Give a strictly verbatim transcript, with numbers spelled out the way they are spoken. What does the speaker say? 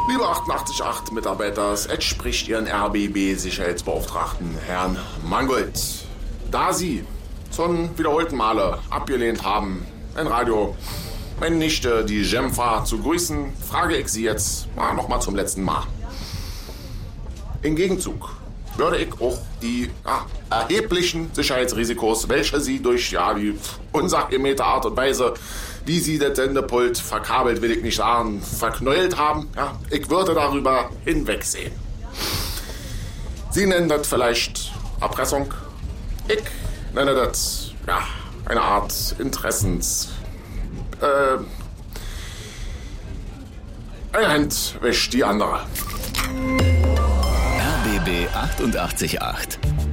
Liebe achtundachtzig Komma acht Mitarbeiter, es spricht Ihren R B B-Sicherheitsbeauftragten, Herrn Mangold. Da Sie zum wiederholten Male abgelehnt haben, ein Radio, meine Nichte, die Gemfa, zu grüßen, frage ich Sie jetzt mal noch mal zum letzten Mal. Im Gegenzug würde ich auch die ja, erheblichen Sicherheitsrisikos, welche Sie durch ja, die unsachgemäße Art und Weise, wie Sie das Sendepult verkabelt, will ich nicht sagen, verknäult haben, ja, ich würde darüber hinwegsehen. Sie nennen das vielleicht Erpressung. Ich nenne das ja, eine Art Interessens... Äh, eine Hand wäscht die andere. R B B achtundachtzig Komma acht.